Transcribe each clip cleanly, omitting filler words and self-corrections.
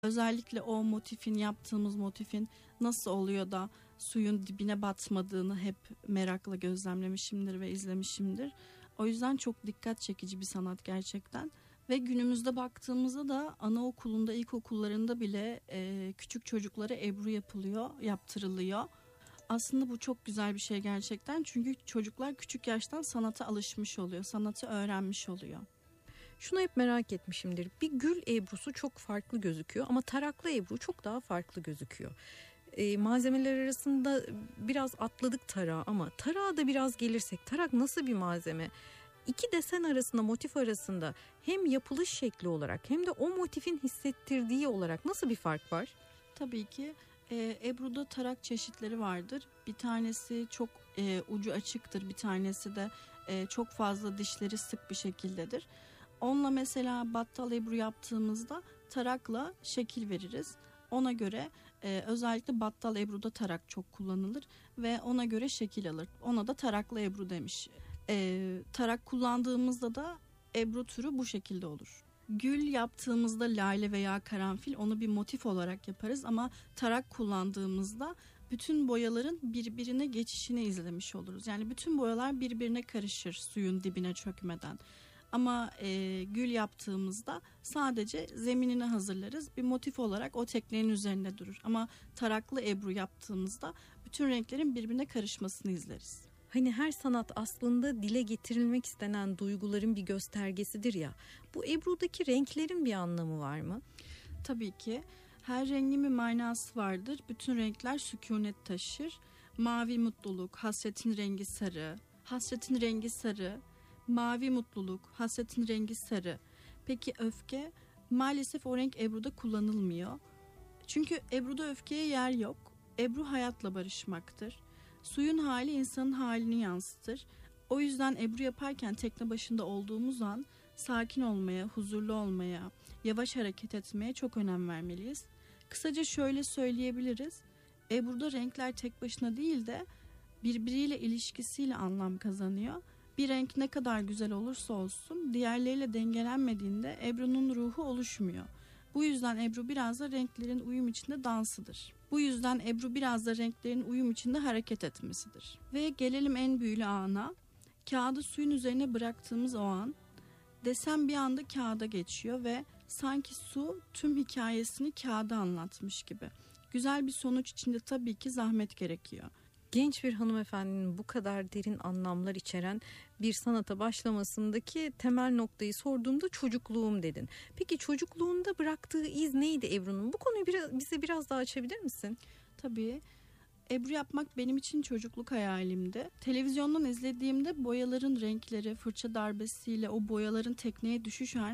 Özellikle o yaptığımız motifin nasıl oluyor da suyun dibine batmadığını hep merakla gözlemlemişimdir ve izlemişimdir. O yüzden çok dikkat çekici bir sanat gerçekten. Ve günümüzde baktığımızda da anaokulunda, ilkokullarında bile küçük çocuklara ebru yaptırılıyor. Aslında bu çok güzel bir şey gerçekten. Çünkü çocuklar küçük yaştan sanata alışmış oluyor, sanatı öğrenmiş oluyor. Şunu hep merak etmişimdir. Bir gül ebrusu çok farklı gözüküyor ama taraklı ebru çok daha farklı gözüküyor. Malzemeler arasında biraz atladık tarağı ama tarağa da biraz gelirsek, tarak nasıl bir malzeme? İki desen arasında, motif arasında hem yapılış şekli olarak hem de o motifin hissettirdiği olarak nasıl bir fark var? Tabii ki ebruda tarak çeşitleri vardır. Bir tanesi çok ucu açıktır, bir tanesi de çok fazla dişleri sık bir şekildedir. Onunla mesela battal ebru yaptığımızda tarakla şekil veririz. Ona göre özellikle battal ebruda tarak çok kullanılır ve ona göre şekil alır. Ona da taraklı ebru demiş. Tarak kullandığımızda da ebru türü bu şekilde olur. Gül yaptığımızda lale veya karanfil onu bir motif olarak yaparız ama tarak kullandığımızda bütün boyaların birbirine geçişini izlemiş oluruz. Yani bütün boyalar birbirine karışır suyun dibine çökmeden. Ama gül yaptığımızda sadece zeminini hazırlarız. Bir motif olarak o teknenin üzerinde durur. Ama taraklı ebru yaptığımızda bütün renklerin birbirine karışmasını izleriz. Hani her sanat aslında dile getirilmek istenen duyguların bir göstergesidir ya. Bu ebrudaki renklerin bir anlamı var mı? Tabii ki. Her rengin bir manası vardır. Bütün renkler sükunet taşır. Mavi mutluluk, hasretin rengi sarı. Hasretin rengi sarı. Mavi mutluluk, hasretin rengi sarı. Peki öfke? Maalesef o renk ebruda kullanılmıyor. Çünkü ebruda öfkeye yer yok. Ebru hayatla barışmaktır. Suyun hali insanın halini yansıtır. O yüzden ebru yaparken tekne başında olduğumuz an sakin olmaya, huzurlu olmaya, yavaş hareket etmeye çok önem vermeliyiz. Kısaca şöyle söyleyebiliriz. Ebruda renkler tek başına değil de birbiriyle ilişkisiyle anlam kazanıyor. Bir renk ne kadar güzel olursa olsun diğerleriyle dengelenmediğinde ebrunun ruhu oluşmuyor. Bu yüzden ebru biraz da renklerin uyum içinde dansıdır. Bu yüzden ebru biraz da renklerin uyum içinde hareket etmesidir. Ve gelelim en büyülü ana. Kağıdı suyun üzerine bıraktığımız o an desen bir anda kağıda geçiyor ve sanki su tüm hikayesini kağıda anlatmış gibi. Güzel bir sonuç içinde tabii ki zahmet gerekiyor. Genç bir hanımefendinin bu kadar derin anlamlar içeren bir sanata başlamasındaki temel noktayı sorduğumda çocukluğum dedin. Peki çocukluğunda bıraktığı iz neydi Ebru'nun? Bu konuyu bize biraz daha açabilir misin? Tabii. Ebru yapmak benim için çocukluk hayalimdi. Televizyondan izlediğimde boyaların renkleri, fırça darbesiyle o boyaların tekneye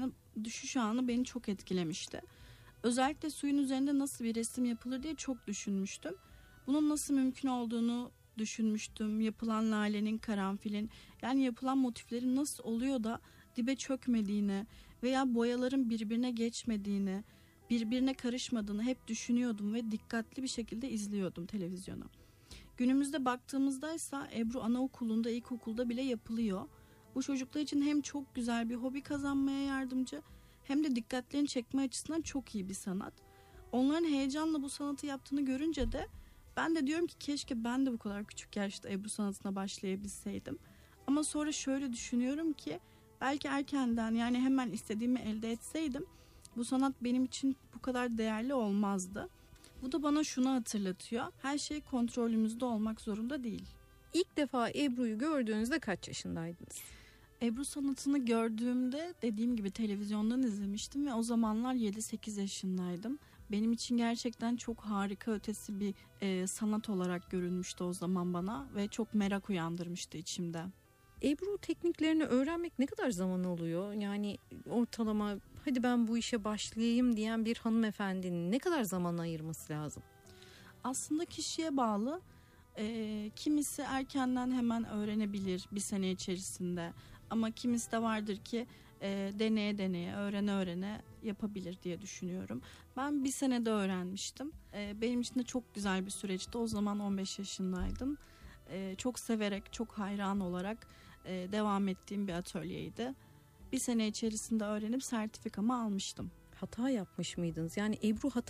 düşüş anı beni çok etkilemişti. Özellikle suyun üzerinde nasıl bir resim yapılır diye çok düşünmüştüm. Bunun nasıl mümkün olduğunu düşünmüştüm. Yapılan lalenin, karanfilin, yani yapılan motiflerin nasıl oluyor da dibe çökmediğini veya boyaların birbirine geçmediğini, birbirine karışmadığını hep düşünüyordum ve dikkatli bir şekilde izliyordum televizyona. Günümüzde baktığımızdaysa ebru anaokulunda, ilkokulda bile yapılıyor. Bu çocuklar için hem çok güzel bir hobi kazanmaya yardımcı hem de dikkatlerini çekme açısından çok iyi bir sanat. Onların heyecanla bu sanatı yaptığını görünce de ben de diyorum ki keşke ben de bu kadar küçük yaşta ebru sanatına başlayabilseydim. Ama sonra şöyle düşünüyorum ki belki erkenden, yani hemen istediğimi elde etseydim bu sanat benim için bu kadar değerli olmazdı. Bu da bana şunu hatırlatıyor. Her şey kontrolümüzde olmak zorunda değil. İlk defa Ebru'yu gördüğünüzde kaç yaşındaydınız? Ebru sanatını gördüğümde dediğim gibi televizyondan izlemiştim ve o zamanlar 7-8 yaşındaydım. Benim için gerçekten çok harika ötesi bir sanat olarak görünmüştü o zaman bana ve çok merak uyandırmıştı içimde. Ebru tekniklerini öğrenmek ne kadar zaman oluyor? Yani ortalama hadi ben bu işe başlayayım diyen bir hanımefendinin ne kadar zaman ayırması lazım? Aslında kişiye bağlı. Kimisi erkenden hemen öğrenebilir bir sene içerisinde. Ama kimisi de vardır ki deneye deneye, öğrene öğrene yapabilir diye düşünüyorum. Ben bir senede öğrenmiştim. Benim için de çok güzel bir süreçti. O zaman 15 yaşındaydım. Çok severek, çok hayran olarak devam ettiğim bir atölyeydi. Bir sene içerisinde öğrenip sertifikamı almıştım. hata yapmış mıydınız? Yani Ebru hata